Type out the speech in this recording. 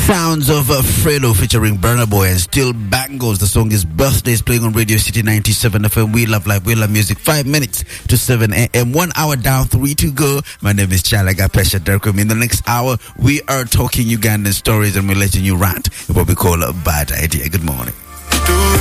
Sounds of Fredo featuring Burna Boy and Still Bangles. The song is Birthdays, playing on Radio City 97 FM. We love life, we love music. 5 minutes to 7 a.m. 1 hour down, 3 to go. My name is Chalaga Pesha Derkum. In the next hour, we are talking Ugandan stories and we're letting you rant what we call a bad idea. Good morning.